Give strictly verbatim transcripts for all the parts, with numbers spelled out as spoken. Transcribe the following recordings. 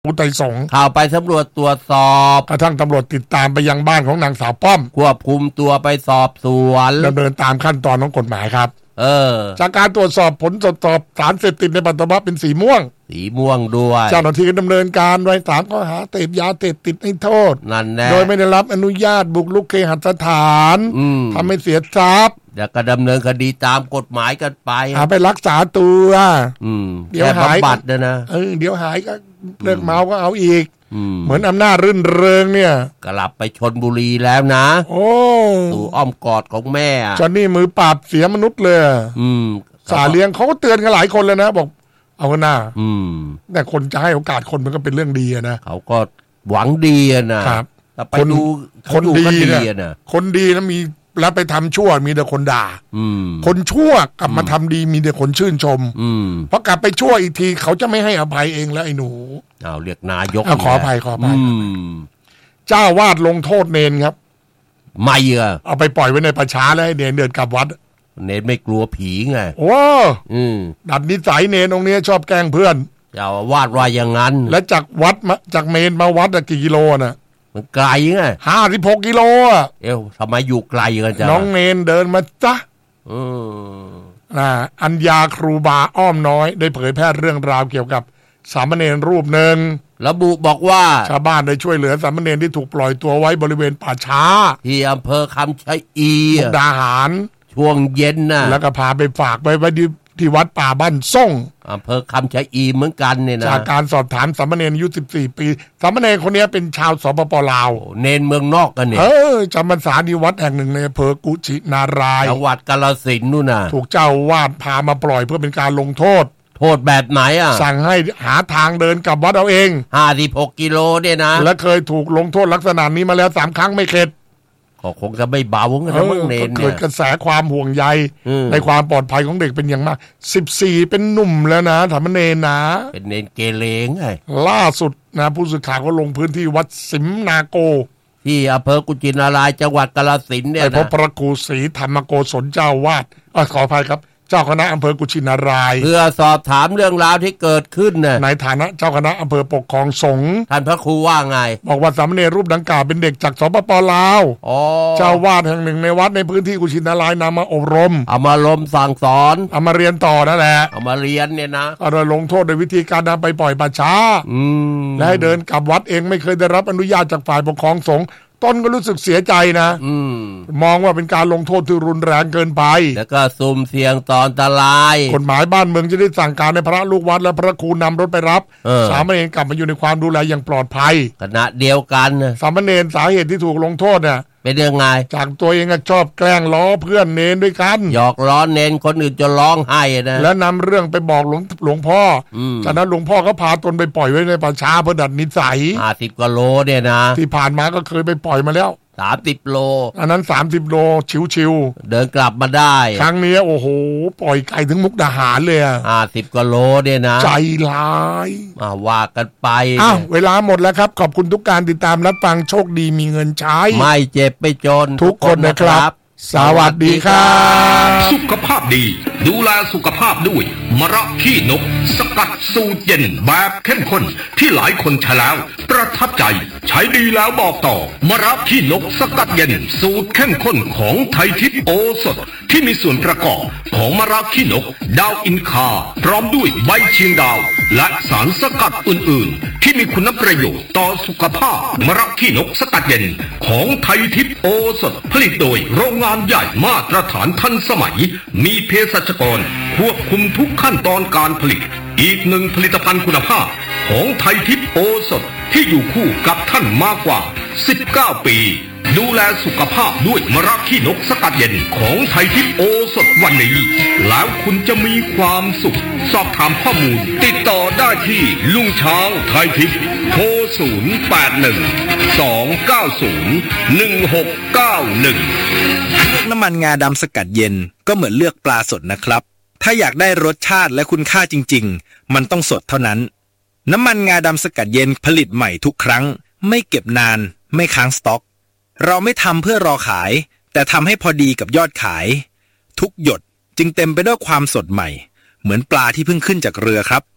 อุทัยสงฆ์ข่าวไปสำรวจตรวจสอบกระทั่งตำรวจติดตามไปยังบ้านของนางสาวป้อมควบคุมตัวไปสอบสวนดำเนินตามขั้นตอนของกฎหมายครับเออจากการตรวจสอบผลตรวจสอบสารเสพติดในปัสสาวะเป็นสีม่วงสีม่วงด้วยเจ้าหน้าที่ดำเนินการไว้สามข้อหาเสพยาเสพติดให้โทษนั่นแน่โดยไม่ได้รับอนุญาตบุกรุกเคหสถานทำให้เสียทรัพย์แล้วก็ดำเนินคดีตามกฎหมายกันไปหาไปรักษาตัวเดี๋ยวหายบัตรนะเออเดี๋ยวหายก็เลิกเมาก็เอาอีกเหมือนอำนาจรื่นเริงเนี่ยกลับไปชลบุรีแล้วนะโอ้สู่อ้อมกอดของแม่จอนนี่มือปราบเสียมนุษย์เลยอืมสาเลี้ยงเขาก็เตือนกันหลายคนเลยนะบอกเอาหน้าอืมแต่คนจะให้โอกาสคนมันก็เป็นเรื่องดีนะเขาก็หวังดีนะครับแต่ไปดูคนดีนะคนดีนะมีแล้วไปทำชั่วมีแต่คนด่าคนชั่วกลับมาทำดีมีแต่คนชื่นชมเพราะกลับไปชั่วอีกทีเขาจะไม่ให้อภัยเองแล้วไอ้หนูเอาเรียกนายกขออภัยขออภัยเจ้าวาดลงโทษเนนครับไม่เออเอาไปปล่อยไว้ในป่าช้าแล้วให้เนนเดินกลับวัดเนนไม่กลัวผีไงโอ้ดัดนิสัยเนนตรงนี้ชอบแกล้งเพื่อนเจ้าวาดว่าอย่างนั้นแล้วจากวัดมาจากเมนมาวัดกี่กิโลน่ะมันไกลไงห้าสิบหกกิโลอ่ะเอ้าทำไมอยู่ไกลกันจ้ะน้องเนนเดินมาจ้ะอืมอ่าอัญญาครูบาอ้อมน้อยได้เผยแพร่เรื่องราวเกี่ยวกับสามเณรรูปหนึ่งระบุบอกว่าชาวบ้านได้ช่วยเหลือสามเณรที่ถูกปล่อยตัวไว้บริเวณป่าช้าที่อำเภอคำชะอีมุกดาหารช่วงเย็นน่ะแล้วก็พาไปฝากไว้ไว้ที่วัดป่าบ้านส่งอำเภอคำชะอีเหมือนกันเนี่ยนะจากการสอบถามสามเณรอายุสิบสี่ปีสามเณรคนนี้เป็นชาวสปปลาวเนนเมืองนอกกันเนี่ยเออจำพรรษาที่วัดแห่งหนึ่งในอำเภอกุชินารายจังหวัดกาฬสินธุ์นู่นน่ะถูกเจ้าวาดพามาปล่อยเพื่อเป็นการลงโทษโทษแบบไหนอ่ะสั่งให้หาทางเดินกลับวัดเอาเองห้าสิบหกกิโลเนี่ยนะและเคยถูกลงโทษลักษณะนี้มาแล้วสามครั้งไม่เข็ดก็คงจะไม่เบาเงี้ยนะมึงเนนเนี่ยเกิดกระแสความห่วงใยในความปลอดภัยของเด็กเป็นอย่างมากสิบสี่เป็นหนุ่มแล้วนะสามเณรนะเป็นเนนเกเรไงล่าสุดนะผู้สื่อข่าวก็ลงพื้นที่วัดสิมนาโกที่อำเภอกุชินารายจังหวัดกาฬสินธุ์เนี่ยไปพบพระครูศรีธรรมโกศลเจ้าวาดขออภัยครับเจ้าคณะอำเภอกุชินารายเพื่อสอบถามเรื่องราวที่เกิดขึ้นน่ะในฐานะเจ้าคณะอำเภอปกครองสงฆ์ท่านพระครูว่าไงบอกว่าสามเณรรูปดังกล่าวเป็นเด็กจากสปปลาวเจ้าวาดแห่งหนึ่งในวัดในพื้นที่กุชินารายนำมาอบรมเอามาลมสั่งสอนเอามาเรียนต่อนั่นแหละเอามาเรียนเนี่ยนะก็โดยลงโทษโดยวิธีการนำไปปล่อยป่าช้าและให้เดินกลับวัดเองไม่เคยได้รับอนุญาตจากฝ่ายปกครองสงฆ์ต้นก็รู้สึกเสียใจนะอืมมองว่าเป็นการลงโทษที่รุนแรงเกินไปแล้วก็ซุ่มเสี่ยงต่ออันตรายกฎหมายบ้านเมืองจะได้สั่งการให้พระลูกวัดและพระครูนำรถไปรับสามเณรกลับมาอยู่ในความดูแลอย่างปลอดภัยขณะเดียวกันสามเณรสาเหตุที่ถูกลงโทษเนี่ยเป็นยังไงจากตัวเองก็ชอบแกล้งล้อเพื่อนเนนด้วยกันหยอกล้อเนนคนอื่นจะร้องไห้นะแล้วนำเรื่องไปบอกหลวงหลวงพ่อจากนั้นหลวงพ่อก็พาตนไปปล่อยไว้ในป่าช้าเพื่อดัดนิสัยห้าสิบกว่าโลเนี่ยนะที่ผ่านมาก็เคยไปปล่อยมาแล้วสามสิบโลอันนั้นสามสิบโลชิวๆเดินกลับมาได้ครั้งนี้โอ้โหปล่อยไก่ถึงมุกดาหารเลยอ่ะห้าสิบกว่าโลเนี่ยนะใจร้ายอ่าว่ากันไปอ้าวเวลาหมดแล้วครับขอบคุณทุกการติดตามรับฟังโชคดีมีเงินใช้ไม่เจ็บไม่จนทุกคนนะครับสวัสดีครับสุขภาพดีดูแลสุขภาพด้วยมะระขี้นกสกัดสูตรเย็นแบบเข้มข้นที่หลายคนใช้แล้วประทับใจใช้ดีแล้วบอกต่อมะระขี้นกสกัดเย็นสูตรเข้มข้นของไทยทิพย์โอสถที่มีส่วนประกอบของมะระขี้นกดาวอินคาพร้อมด้วยใบเชียงดาวและสารสกัดอื่นๆที่มีคุณประโยชน์ต่อสุขภาพมะระขี้นกสกัดเย็นของไทยทิพย์โอสถผลิตโดยโรงงานใหญ่มาตรฐานทันสมัยมีเภสัชกรควบคุมทุกขั้นตอนการผลิตอีกหนึ่งผลิตภัณฑ์คุณภาพของไทยทิพย์โอสถที่อยู่คู่กับท่านมากกว่าสิบเก้าปีดูแลสุขภาพด้วยมะระขี้นกสกัดเย็นของไทยทิพย์โอสถวันนี้แล้วคุณจะมีความสุขสอบถามข้อมูลติดต่อได้ที่ลุงช้างไทยทิพย์โทรศูนย์ แปด หนึ่ง สอง เก้า ศูนย์ หนึ่ง หก เก้า หนึ่งเลือกน้ำมันงาดำสกัดเย็นก็เหมือนเลือกปลาสดนะครับถ้าอยากได้รสชาติและคุณค่าจริงๆมันต้องสดเท่านั้นน้ำมันงาดำสกัดเย็นผลิตใหม่ทุกครั้งไม่เก็บนานไม่ค้างสต็อกเราไม่ทำเพื่อรอขายแต่ทำให้พอดีกับยอดขายทุกหยดจึงเต็มไปด้วยความสดใหม่เหมือนปลาที่เพิ่งขึ้นจากเรือครับ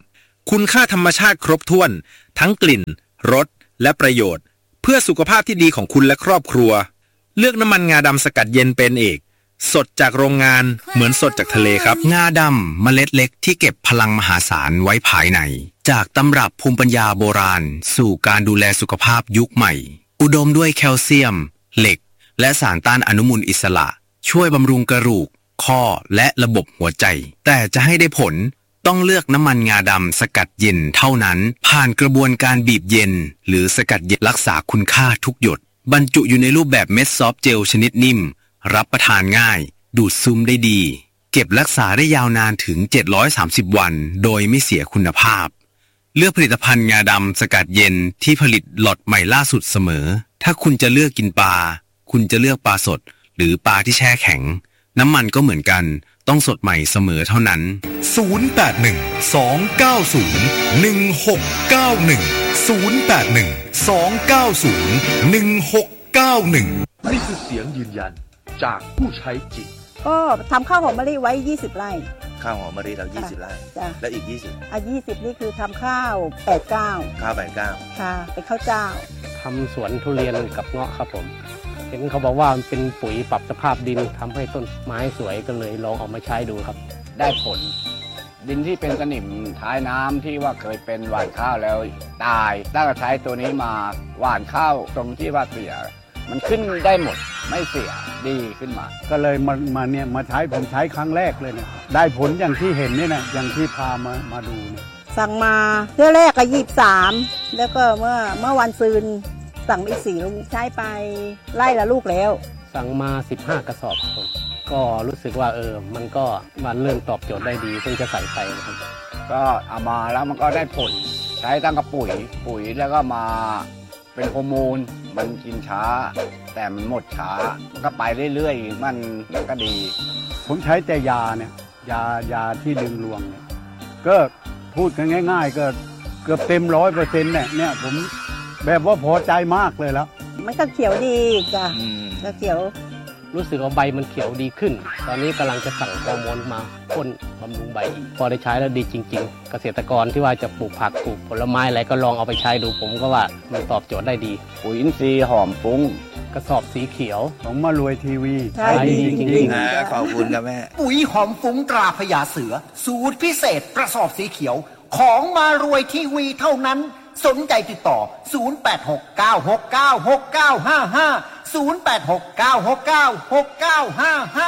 คุณค่าธรรมชาติครบถ้วนทั้งกลิ่นรสและประโยชน์เพื่อสุขภาพที่ดีของคุณและครอบครัวเลือกน้ำมันงาดำสกัดเย็นเป็นเอกสดจากโรงงานเหมือนสดจากทะเลครับงาดำเมล็ดเล็กที่เก็บพลังมหาศาลไว้ภายในจากตำรับภูมิปัญญาโบราณสู่การดูแลสุขภาพยุคใหม่อุดมด้วยแคลเซียมเหล็กและสารต้านอนุมูลอิสระช่วยบำรุงกระดูกข้อและระบบหัวใจแต่จะให้ได้ผลต้องเลือกน้ำมันงาดำสกัดเย็นเท่านั้นผ่านกระบวนการบีบเย็นหรือสกัดเย็นรักษาคุณค่าทุกหยดบรรจุอยู่ในรูปแบบเม็ดซอฟต์เจลชนิดนิ่มรับประทานง่ายดูดซึมได้ดีเก็บรักษาได้ยาวนานถึงเจ็ดร้อยสามสิบวันโดยไม่เสียคุณภาพเลือกผลิตภัณฑ์งาดำสกัดเย็นที่ผลิตล็อตใหม่ล่าสุดเสมอถ้าคุณจะเลือกกินปลาคุณจะเลือกปลาสดหรือปลาที่แช่แข็งน้ำมันก็เหมือนกันต้องสดใหม่เสมอเท่านั้นศูนย์ แปด หนึ่ง สอง เก้า ศูนย์ หนึ่ง หก เก้า หนึ่ง ศูนย์ แปด หนึ่ง สอง เก้า ศูนย์ หนึ่ง หก เก้า หนึ่งนี่คือเสียงยืนยันจากผู้ใช้จริงก็ทำข้าวหอมมะลิไว้ยี่สิบไร่ข้าวหอมมะลิเรายี่สิบไร่แล้วอีกยี่สิบอ่ะยี่สิบนี่คือทำข้าวแปด เก้าข้าวแปด เก้าค่ะเป็นข้าวเจ้าทำสวนทุเรียนกับเงาะครับผมเห็นเขาบอกว่ามันเป็นปุ๋ยปรับสภาพดินทำให้ต้นไม้สวยก็เลยลองเอามาใช้ดูครับได้ผลดินที่เป็นสนิมท้ายน้ำที่ว่าเคยเป็นหว่านข้าวแล้วตายตั้งแต่ใช้ตัวนี้มาหว่านข้าวตรงที่ว่าเสียมันขึ้นได้หมดไม่เสียดีขึ้นมาก็เลยมามาเนี่ยมาใช้ผมใช้ครั้งแรกเลยเนี่ยได้ผลอย่างที่เห็นเนี่ยนะอย่างที่พามามาดูเนี่ยสั่งมาเที่ยวแรกก็ยี่สิบสามแล้วก็เมื่อเมื่อวันซืนสั่งอีกสี่ลูกใช้ไปไล่ละลูกแล้วสั่งมาสิบห้ากระสอบครับก็รู้สึกว่าเออมันก็มันเริ่มตอบโจทย์ได้ดีเพิ่งจะใส่ไปนะครับก็เอามาแล้วมันก็ได้ผลใช้ตั้งกับปุ๋ยปุ๋ยแล้วก็มาเป็นฮอร์โมนมันกินช้าแต่มันหมดช้ามันก็ไปเรื่อยๆมันก็ดีผมใช้แต่ยาเนี่ยยายาที่ดึงรวงเนี่ยก็พูดกันง่ายๆก็เกือบเต็มร้อยเปอร์เซ็นต์เนี่ยเนี่ยผมแบบว่าพอใจมากเลยแล้วมันก็เขียวดีจ้ะก็เขียวรู้สึกว่าใบมันเขียวดีขึ้นตอนนี้กำลังจะสั่งฮอร์โมนมาพ่นบำรุงใบอีกพอได้ใช้แล้วดีจริงๆเกษตรกรที่ว่าจะปลูกผักปลูกผลไม้อะไรก็ลองเอาไปใช้ดูผมก็ว่ามันตอบโจทย์ได้ดีปุ๋ยอินทรีย์หอมฟุ้งกระสอบสีเขียวของมารวยทีวีใช่ดีจริงๆขอบคุณครับแม่ปุ๋ยหอมฟุ้งตราพญาเสือสูตรพิเศษกระสอบสีเขียวของมารวยทีวีเท่านั้นสนใจติดต่อศูนย์ แปด หก เก้า หก เก้า หก เก้า ห้า ห้า ศูนย์ แปด หก เก้า หก เก้า หก เก้า ห้า ห้า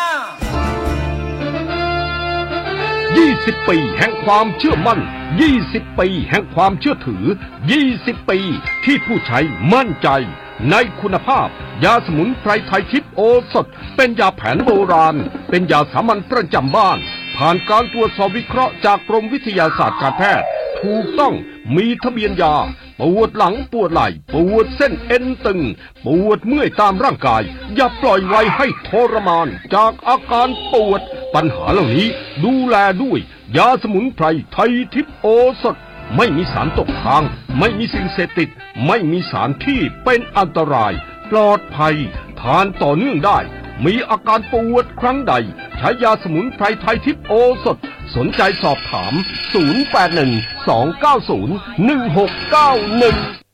ยี่สิบปีแห่งความเชื่อมั่นยี่สิบปีแห่งความเชื่อถือยี่สิบปีที่ผู้ใช้มั่นใจในคุณภาพยาสมุนไพรไทยทิพย์โอสถเป็นยาแผนโบราณเป็นยาสามัญประจำบ้านผ่านการตรวจสอบวิเคราะห์จากกรมวิทยาศาสตร์การแพทย์ถูกต้องมีทะเบียนยาปวดหลังปวดไหล่ปวดเส้นเอ็นตึงปวดเมื่อยตามร่างกายอย่าปล่อยไว้ให้ทรมานจากอาการปวดปัญหาเหล่านี้ดูแลด้วยยาสมุนไพรไทยทิพย์โอสถไม่มีสารตกค้างไม่มีสิ่งเสพติดไม่มีสารที่เป็นอันตรายปลอดภัยทานต่อเนื่องได้มีอาการปวดครั้งใดใช้ยาสมุนไพรไทยทิพย์โอสถสนใจสอบถามศูนย์ แปด หนึ่ง สอง เก้า ศูนย์ หนึ่ง หก เก้า หนึ่ง